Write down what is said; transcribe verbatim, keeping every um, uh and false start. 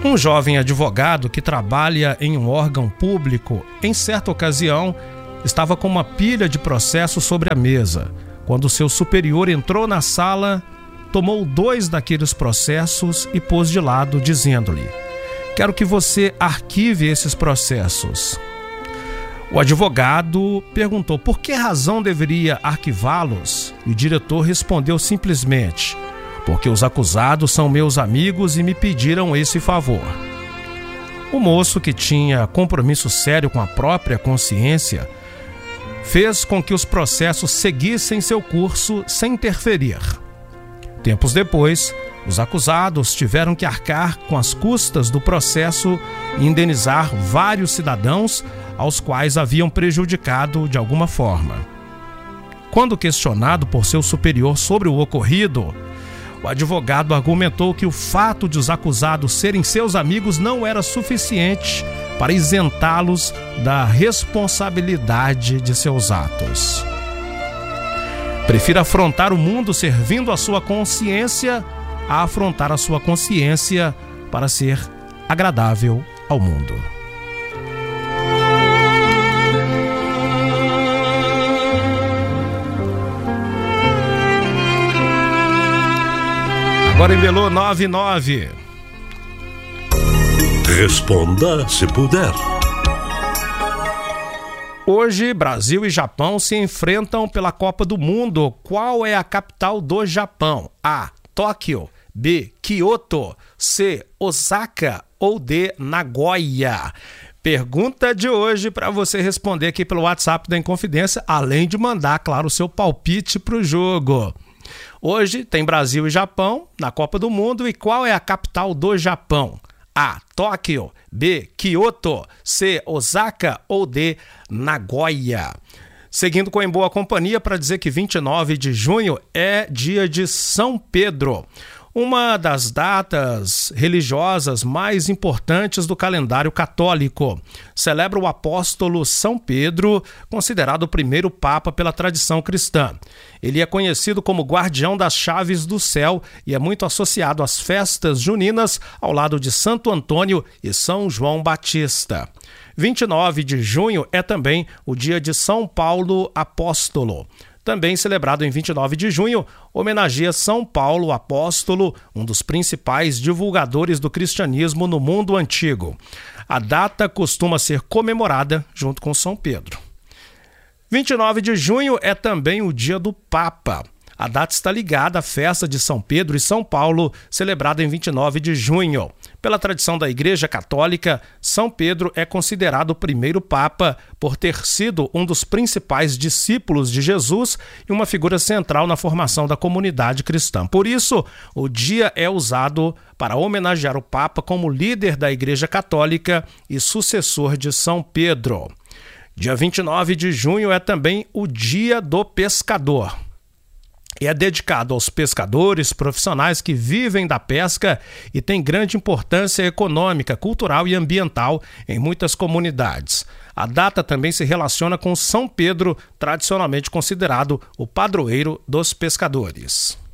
Um jovem advogado que trabalha em um órgão público, em certa ocasião, estava com uma pilha de processos sobre a mesa, quando seu superior entrou na sala, tomou dois daqueles processos e pôs de lado, dizendo-lhe: quero que você arquive esses processos. O advogado perguntou por que razão deveria arquivá-los, e o diretor respondeu simplesmente: porque os acusados são meus amigos e me pediram esse favor. O moço, que tinha compromisso sério com a própria consciência, fez com que os processos seguissem seu curso sem interferir. Tempos depois, os acusados tiveram que arcar com as custas do processo e indenizar vários cidadãos aos quais haviam prejudicado de alguma forma. Quando questionado por seu superior sobre o ocorrido, o advogado argumentou que o fato de os acusados serem seus amigos não era suficiente para isentá-los da responsabilidade de seus atos. Prefira afrontar o mundo servindo a sua consciência a afrontar a sua consciência para ser agradável ao mundo. Agora em Belo nove e nove. Responda se puder. Hoje, Brasil e Japão se enfrentam pela Copa do Mundo. Qual é a capital do Japão? A. Tóquio. B. Kyoto. C. Osaka. Ou D. Nagoya? Pergunta de hoje para você responder aqui pelo WhatsApp da Inconfidência, além de mandar, claro, o seu palpite para o jogo. Hoje tem Brasil e Japão na Copa do Mundo. E qual é a capital do Japão? A. Tóquio. B. Kyoto. C. Osaka. Ou D. Nagoya? Seguindo com Em Boa Companhia para dizer que vinte e nove de junho é dia de São Pedro, uma das datas religiosas mais importantes do calendário católico. Celebra o apóstolo São Pedro, considerado o primeiro papa pela tradição cristã. Ele é conhecido como guardião das chaves do céu e é muito associado às festas juninas ao lado de Santo Antônio e São João Batista. vinte e nove de junho é também o dia de São Paulo Apóstolo. Também celebrado em vinte e nove de junho, homenageia São Paulo Apóstolo, um dos principais divulgadores do cristianismo no mundo antigo. A data costuma ser comemorada junto com São Pedro. vinte e nove de junho é também o dia do Papa. A data está ligada à festa de São Pedro e São Paulo, celebrada em vinte e nove de junho. Pela tradição da Igreja Católica, São Pedro é considerado o primeiro Papa por ter sido um dos principais discípulos de Jesus e uma figura central na formação da comunidade cristã. Por isso, o dia é usado para homenagear o Papa como líder da Igreja Católica e sucessor de São Pedro. Dia vinte e nove de junho é também o Dia do Pescador. E é dedicado aos pescadores profissionais que vivem da pesca e tem grande importância econômica, cultural e ambiental em muitas comunidades. A data também se relaciona com São Pedro, tradicionalmente considerado o padroeiro dos pescadores.